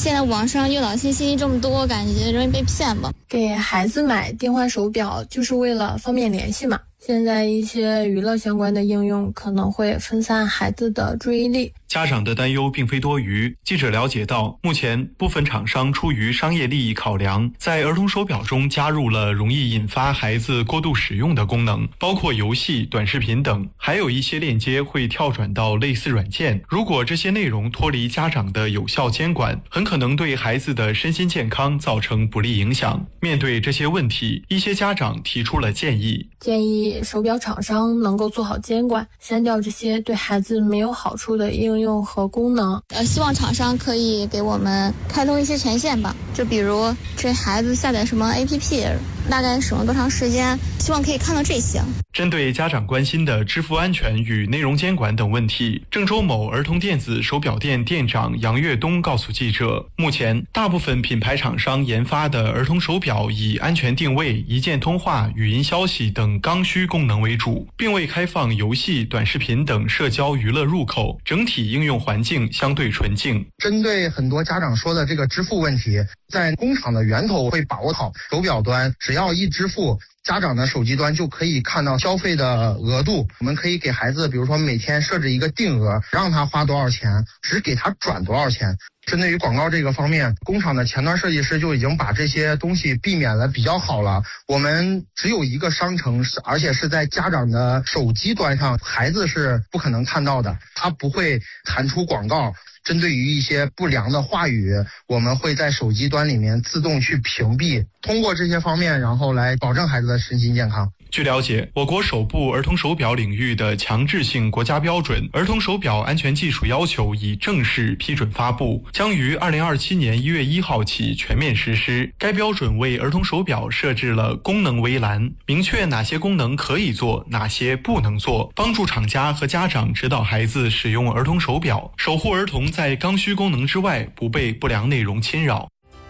现在网上诱导信息这么多，感觉容易被骗吧。 给孩子买电话手表就是为了方便联系嘛。现在一些娱乐相关的应用可能会分散孩子的注意力。 家长的担忧并非多余。记者了解到，目前部分厂商出于商业利益考量，在儿童手表中加入了容易引发孩子过度使用的功能，包括游戏、短视频等，还有一些链接会跳转到类似软件。如果这些内容脱离家长的有效监管，很可能对孩子的身心健康造成不利影响。面对这些问题，一些家长提出了建议手表厂商能够做好监管，删掉这些对孩子没有好处的应用和功能。 希望厂商可以给我们开通一些权限吧，就比如这孩子下载什么 APP， 大概使用多长时间，希望可以看到这些。 针对家长关心的支付安全与内容监管等问题，郑州某儿童电子手表店店长杨跃东告诉记者，目前大部分品牌厂商研发的儿童手表以安全定位、一键通话、语音消息等刚需功能为主，并未开放游戏、短视频等社交娱乐入口，整体应用环境相对纯净。 针对很多家长说的这个支付问题，在工厂的源头会把握好，手表端只要一支付，家长的手机端就可以看到消费的额度。我们可以给孩子比如说每天设置一个定额，让他花多少钱，只给他转多少钱。针对于广告这个方面，工厂的前端设计师就已经把这些东西避免了比较好了。我们只有一个商城，而且是在家长的手机端上，孩子是不可能看到的，他不会弹出广告。针对于一些不良的话语，我们会在手机端里面自动去屏蔽，通过这些方面，然后来保证孩子的身心健康。 据了解，我国首部儿童手表领域的强制性国家标准《儿童手表安全技术要求》已正式批准发布，将于2027年1月1号起全面实施。该标准为儿童手表设置了功能围栏，明确哪些功能可以做，哪些不能做，帮助厂家和家长指导孩子使用儿童手表，守护儿童在刚需功能之外不被不良内容侵扰。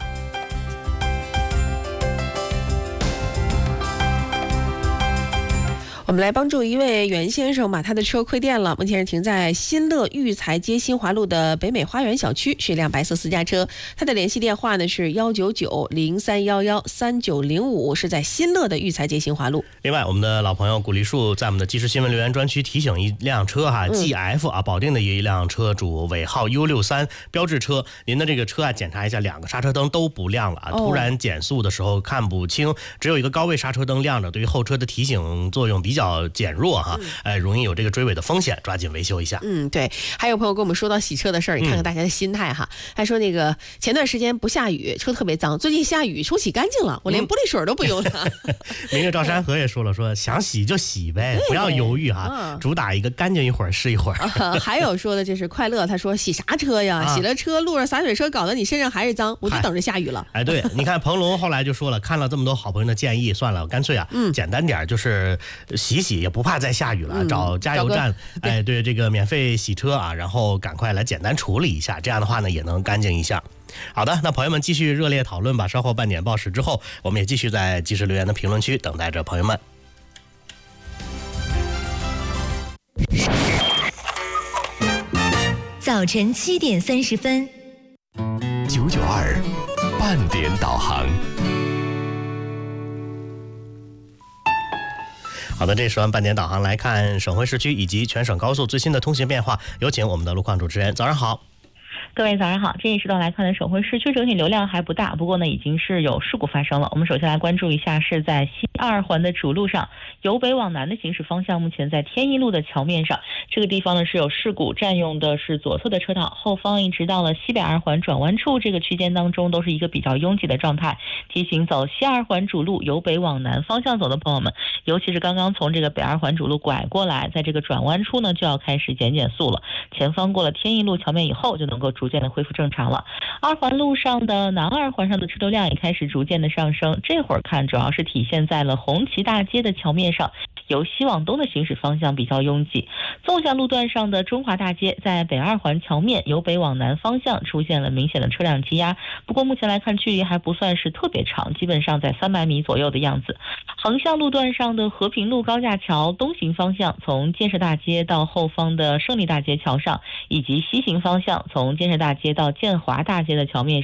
我们来帮助一位袁先生把他的车亏电了，目前是停在新乐育才街新华路的北美花园小区，是一辆白色私家车。他的联系电话呢是199-0311-3905，是在新乐的育才街新华路。 另外，我们的老朋友古梨树在我们的即时新闻留言专区提醒一辆车GF 保定的一辆车主尾号 U63 标志车，您的这个车检查一下两个刹车灯都不亮了突然减速的时候看不清，只有一个高位刹车灯亮着，对于后车的提醒作用比较减弱容易有这个追尾的风险，抓紧维修一下。 对。还有朋友跟我们说到洗车的事儿，你看看大家的心态他说那个前段时间不下雨，车特别脏，最近下雨冲洗干净了，我连玻璃水都不用了。 明月赵山河也说了，说想洗就洗呗，不要犹豫主打一个干净一会儿是一会儿。 还有说的这是快乐，他说洗啥车呀，洗了车路上洒水车，搞得你身上还是脏，我就等着下雨了。 对，你看彭龙后来就说了，看了这么多好朋友的建议，算了，干脆简单点，就是洗洗也不怕再下雨了，找加油站对这个免费洗车然后赶快来简单处理一下，这样的话呢也能干净一下。好的，那朋友们继续热烈讨论吧，稍后半点报时之后，我们也继续在即时留言的评论区等待着朋友们。 早晨7点30分 992半点导航。 好的，这时段半点导航来看省会市区以及全省高速最新的通行变化，有请我们的路况主持人。早上好。 各位早上好，这一时段来看的省会市区整体流量还不大，不过呢已经是有事故发生了。我们首先来关注一下是在西2环的主路上，由北往南的行驶方向，目前在天一路的桥面上，这个地方呢是有事故，占用的是左侧的车道，后方一直到了西北2环转弯处这个区间当中都是一个比较拥挤的状态。提醒走西2环主路由北往南方向走的朋友们，尤其是刚刚从这个北2环主路拐过来，在这个转弯处呢就要开始减速了，前方过了天一路桥面以后就能够逐渐的恢复正常了。2环路上的南2环上的车流量也开始逐渐的上升，这会儿看主要是体现在了红旗大街的桥面上，由西往东的行驶方向比较拥挤。纵向路段上的中华大街在北2环桥面由北往南方向出现了明显的车辆积压，不过目前来看距离还不算是特别长，基本上在300米左右的样子。横向路段上的和平路高架桥东行方向从建设大街到后方的胜利大街桥上，以及西行方向从建设大街到建华大街的桥面上